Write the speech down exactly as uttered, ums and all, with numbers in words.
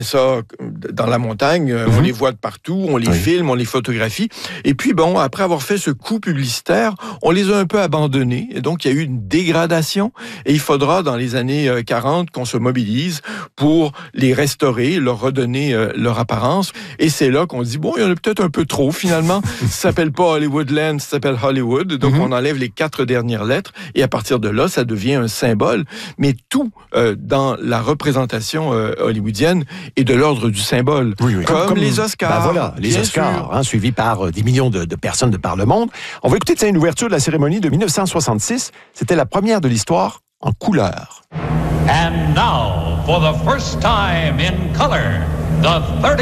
Ça, dans la montagne, mm-hmm. on les voit de partout, on les oui. filme, on les photographie. Et puis, bon, après avoir fait ce coup publicitaire, on les a un peu abandonnés. Et donc, il y a eu une dégradation. Et il faudra, dans les années quarante, qu'on se mobilise pour les restaurer, leur redonner euh, leur apparence. Et c'est là qu'on dit, bon, il y en a peut-être un peu trop, finalement. Ça s'appelle pas Hollywoodland, ça s'appelle Hollywood. Donc, mm-hmm. on enlève les quatre dernières lettres. Et à partir de là, ça devient un symbole. Mais tout euh, dans la représentation euh, hollywoodienne est de l'ordre du symbole. Oui, oui. Comme, comme, comme les Oscars. Ben voilà, les Oscars, hein, suivis par euh, des millions de, de personnes de par le monde. On va écouter une ouverture de la cérémonie de dix-neuf cent soixante-six. C'était la première de l'histoire en couleur. And now, for the first time in color, the thirty